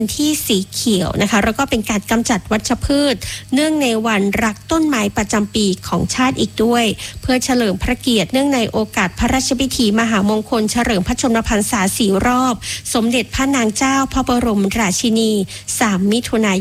ที่สีเขียวนะคะแล้วก็เป็นการกำจัดวัชพืชเนื่องในวันรักต้นไม้ประจำปีของชาติอีกด้วยเพื่อเฉลิมพระเกียรติเนื่องในโอกาสพระราชพิธีมหามงคลเฉลิมพระชนมพรรษา4 รอบสมเด็จพระนางเจ้าพระบรมราชินี3 มิถุนายน